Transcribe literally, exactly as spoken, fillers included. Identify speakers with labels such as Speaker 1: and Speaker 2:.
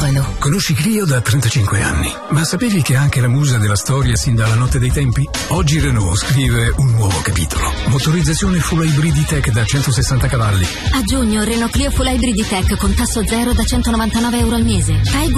Speaker 1: Renault.
Speaker 2: Conosci Clio da trentacinque anni, ma sapevi che è anche la musa della storia sin dalla notte dei tempi? Oggi Renault scrive un nuovo capitolo. Motorizzazione full hybrid tech da centosessanta cavalli.
Speaker 1: A giugno Renault Clio Full Hybrid Tech con tasso zero da centonovantanove euro al mese. Taigo